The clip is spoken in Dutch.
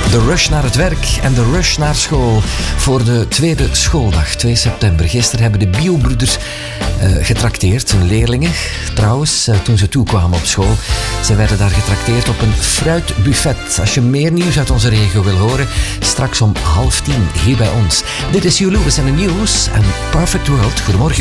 De rush naar het werk en de rush naar school voor de tweede schooldag, 2 september. Gisteren hebben de biobroeders getrakteerd, hun leerlingen. Trouwens, toen ze toekwamen op school, ze werden daar getrakteerd op een fruitbuffet. Als je meer nieuws uit onze regio wil horen, straks om 9:30 hier bij ons. Dit is Hugh Lewis en de nieuws en Perfect World. Goedemorgen.